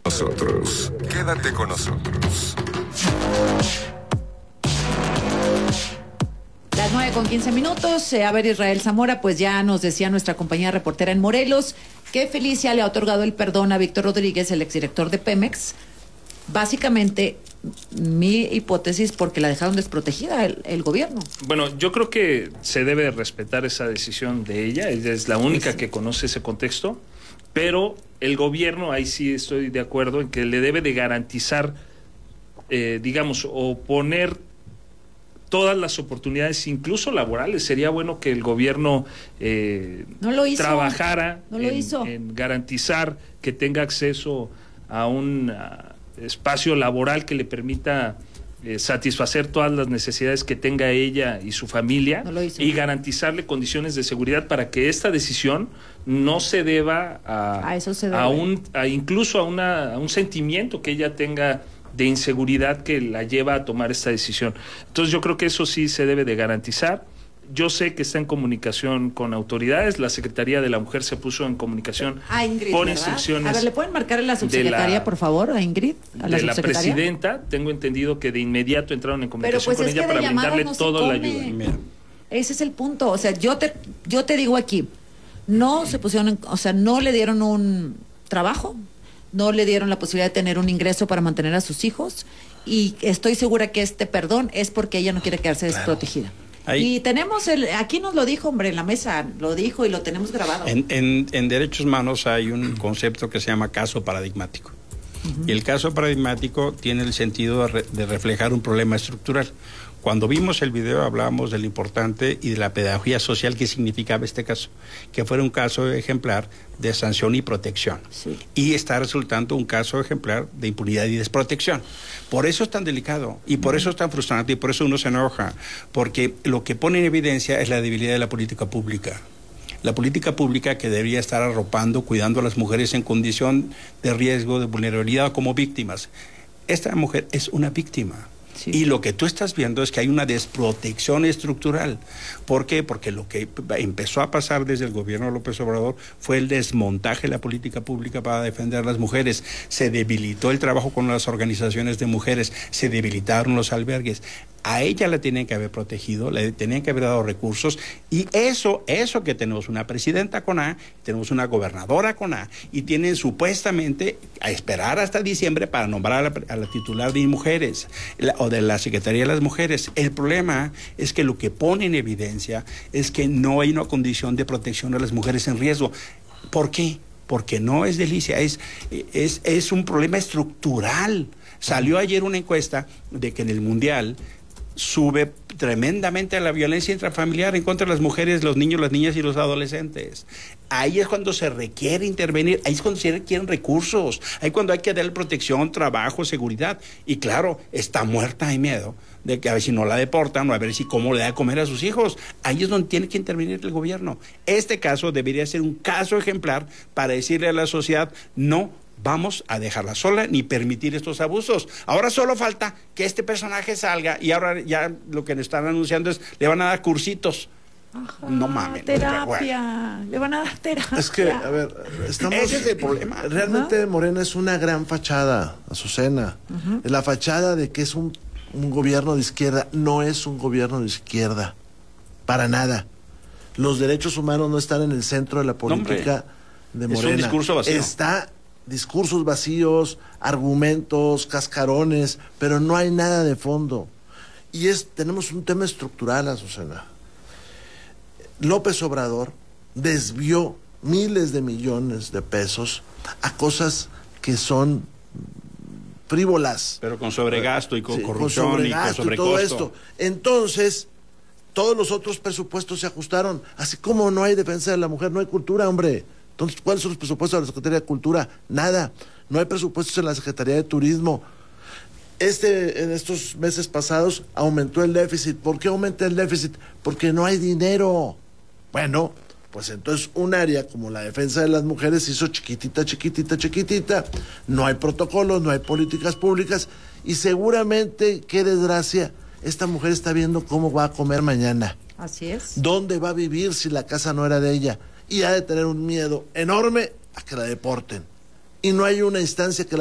Nosotros. Quédate con nosotros. Las 9:15. A ver, Israel Zamora, pues ya nos decía nuestra compañera reportera en Morelos que Felicia le ha otorgado el perdón a Víctor Rodríguez, el exdirector de Pemex. Básicamente, mi hipótesis, porque la dejaron desprotegida el gobierno. Bueno, yo creo que se debe respetar esa decisión de ella. Ella es la única que conoce ese contexto, pero el gobierno, ahí sí estoy de acuerdo en que le debe de garantizar, digamos, o poner todas las oportunidades, incluso laborales. Sería bueno que el gobierno no lo hizo, trabajara no lo hizo. en garantizar que tenga acceso a un espacio laboral que le permita satisfacer todas las necesidades que tenga ella y su familia, y garantizarle condiciones de seguridad para que esta decisión no se deba incluso a un sentimiento que ella tenga de inseguridad que la lleva a tomar esta decisión. Entonces yo creo que eso sí se debe de garantizar. Yo sé que está en comunicación con autoridades. La Secretaría de la Mujer se puso en comunicación Ingrid, por ¿verdad? instrucciones. A ver, ¿le pueden marcar a la subsecretaria, por favor, a Ingrid? De la presidenta. Tengo entendido que de inmediato entraron en comunicación con ella para brindarle toda la ayuda. Ese es el punto. O sea, yo te digo aquí, no se pusieron, no le dieron un trabajo, no le dieron la posibilidad de tener un ingreso para mantener a sus hijos, y estoy segura que este perdón es porque ella no quiere quedarse desprotegida. Y tenemos aquí nos lo dijo, hombre, en la mesa, lo dijo y lo tenemos grabado. En derechos humanos hay un concepto que se llama caso paradigmático. Y el caso paradigmático tiene el sentido de reflejar un problema estructural. Cuando vimos el video hablábamos de lo importante y de la pedagogía social que significaba este caso, que fuera un caso ejemplar de sanción y protección. Sí. Y está resultando un caso ejemplar de impunidad y desprotección. Por eso es tan delicado y por eso es tan frustrante y por eso uno se enoja, porque lo que pone en evidencia es la debilidad de la política pública. La política pública que debería estar arropando, cuidando a las mujeres en condición de riesgo, de vulnerabilidad como víctimas. Esta mujer es una víctima. Sí. Y lo que tú estás viendo es que hay una desprotección estructural. ¿Por qué? Porque lo que empezó a pasar desde el gobierno de López Obrador fue el desmontaje de la política pública para defender a las mujeres. Se debilitó el trabajo con las organizaciones de mujeres, se debilitaron los albergues. A ella la tenían que haber protegido, le tenían que haber dado recursos, y eso que tenemos una presidenta con A, tenemos una gobernadora con A, y tienen supuestamente a esperar hasta diciembre para nombrar a la titular de mujeres, o de la Secretaría de las Mujeres. El problema es que lo que pone en evidencia es que no hay una condición de protección de las mujeres en riesgo. ¿Por qué? Porque no es delicia, es un problema estructural. Salió ayer una encuesta de que en el Mundial sube tremendamente la violencia intrafamiliar en contra de las mujeres, los niños, las niñas y los adolescentes. Ahí es cuando se requiere intervenir, ahí es cuando se requieren recursos, ahí es cuando hay que darle protección, trabajo, seguridad. Y claro, está muerta, hay miedo de que a ver si no la deportan o a ver si cómo le da a comer a sus hijos. Ahí es donde tiene que intervenir el gobierno. Este caso debería ser un caso ejemplar para decirle a la sociedad: no vamos a dejarla sola ni permitir estos abusos. Ahora solo falta que este personaje salga, y ahora ya lo que le están anunciando es le van a dar cursitos. Ajá, no mames. Terapia. Bueno. Le van a dar terapia. Es que, a ver, ese es el problema. Realmente Morena es una gran fachada, Azucena. Es la fachada de que es un gobierno de izquierda. No es un gobierno de izquierda. Para nada. Los derechos humanos no están en el centro de la política de Morena. Es un discurso vacío. Está discursos vacíos, argumentos, cascarones, pero no hay nada de fondo. Y tenemos un tema estructural, Azucena. López Obrador desvió miles de millones de pesos a cosas que son frívolas. Pero con sobregasto y con corrupción y con sobrecosto. Y todo esto. Entonces, todos los otros presupuestos se ajustaron. Así como no hay defensa de la mujer, no hay cultura, hombre. Entonces, ¿cuáles son los presupuestos de la Secretaría de Cultura? Nada. No hay presupuestos en la Secretaría de Turismo. En estos meses pasados aumentó el déficit. ¿Por qué aumenta el déficit? Porque no hay dinero. Bueno, pues entonces un área como la defensa de las mujeres se hizo chiquitita. No hay protocolos, no hay políticas públicas, y seguramente, qué desgracia, esta mujer está viendo cómo va a comer mañana. Así es. ¿Dónde va a vivir si la casa no era de ella? Y ha de tener un miedo enorme a que la deporten. Y no hay una instancia que